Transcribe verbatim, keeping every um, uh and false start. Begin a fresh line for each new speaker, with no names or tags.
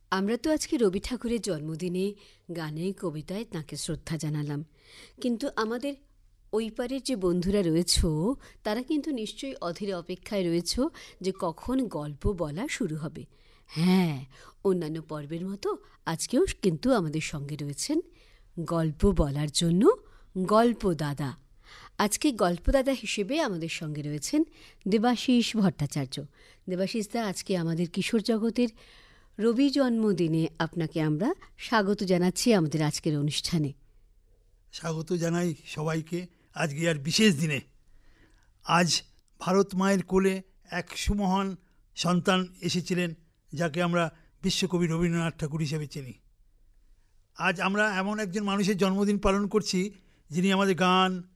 আমরা তো আজকে রবি ঠাকুরের জন্মদিনে গানে কবিতায় তাঁকে শ্রদ্ধা জানালাম, কিন্তু আমাদের ওই পারের যে বন্ধুরা রয়েছ তারা কিন্তু নিশ্চয়ই অধীর অপেক্ষায় রয়েছ যে কখন গল্প বলা শুরু হবে। হ্যাঁ, অন্যান্য পর্বের মতো আজকেও কিন্তু আমাদের সঙ্গে রয়েছেন গল্প বলার জন্য গল্পদাদা। আজকে গল্পদাদা হিসেবে আমাদের সঙ্গে রয়েছেন দেবাশিস ভট্টাচার্য। দেবাশিসদা, আজকে আমাদের কিশোর জগতের রবি জন্মদিনে আপনাকে আমরা স্বাগত জানাচ্ছি আমাদের আজকের অনুষ্ঠানে।
স্বাগত জানাই সবাইকে আজকে আর বিশেষ দিনে। আজ ভারত মায়ের কোলে এক সুমহান সন্তান এসেছিলেন, যাকে আমরা বিশ্বকবি রবীন্দ্রনাথ ঠাকুর হিসেবে চিনি। আজ আমরা এমন একজন মানুষের জন্মদিন পালন করছি যিনি আমাদের গান,